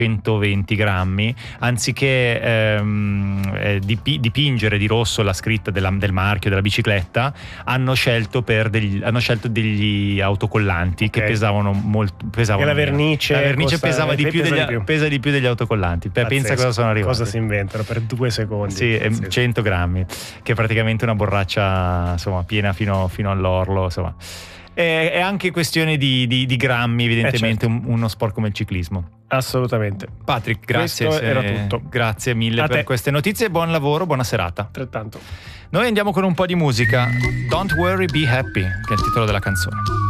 120 grammi, anziché dipingere di rosso la scritta del marchio della bicicletta, hanno scelto degli autocollanti che pesavano molto. E la vernice pesava di più pesa di più degli autocollanti. Pensa cosa sono arrivati. Cosa si inventano per 2 secondi. Sì, 100 grammi, che è praticamente una borraccia, insomma, piena fino all'orlo, insomma. È anche questione di grammi, evidentemente, certo. uno sport come il ciclismo. Assolutamente. Patrick, grazie. Questo era tutto. Grazie mille per queste notizie, buon lavoro, buona serata. Altrettanto. Noi andiamo con un po' di musica. Don't Worry, Be Happy, che è il titolo della canzone.